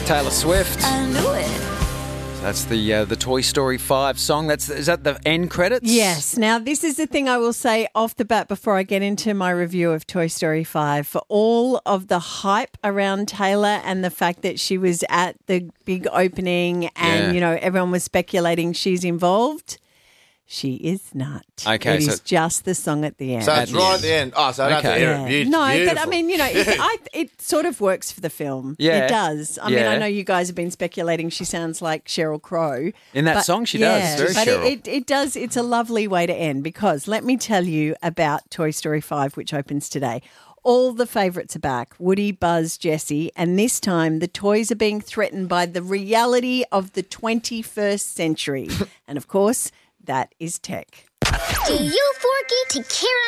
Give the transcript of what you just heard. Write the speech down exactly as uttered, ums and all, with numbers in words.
Taylor Swift. I knew it. That's the uh, the Toy Story five song. That's Is that the end credits? Yes. Now, this is the thing I will say off the bat before I get into my review of Toy Story five. For all of the hype around Taylor and the fact that she was at the big opening and, Yeah. you know, everyone was speculating she's involved, she is not. Okay, It so- is just the song at the end. So it's At the right end. at the end. Oh, so I don't have Okay. to hear Yeah. it. Beaut- No, but I beautiful. mean, you know, it, I, it sort of works for the film. Yeah. It does. I mean, Yeah. I know you guys have been speculating she sounds like Sheryl Crow. In that but- song, she does. yeah, Very but Sheryl. it, it, it does. It's a lovely way to end because let me tell you about Toy Story five, which opens today. All the favourites are back, Woody, Buzz, Jessie, and this time the toys are being threatened by the reality of the twenty-first century. And, of course, that is tech. Do you, Forky, take care